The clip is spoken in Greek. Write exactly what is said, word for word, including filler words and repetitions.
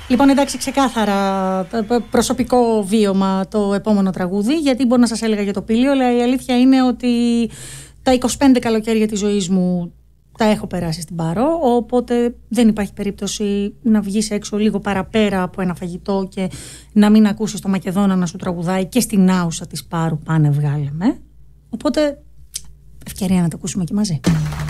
Λοιπόν, εντάξει, ξεκάθαρα προσωπικό βίωμα το επόμενο τραγούδι, γιατί μπορώ να σας έλεγα για το Πήλιο, αλλά η αλήθεια είναι ότι τα είκοσι πέντε καλοκαίρια της ζωής μου τα έχω περάσει στην Πάρο, οπότε δεν υπάρχει περίπτωση να βγεις έξω λίγο παραπέρα από ένα φαγητό και να μην ακούσεις το Μακεδόνα να σου τραγουδάει και στην άουσα της Πάρου «Πάνε βγάλε με». Οπότε ευκαιρία να το ακούσουμε και μαζί.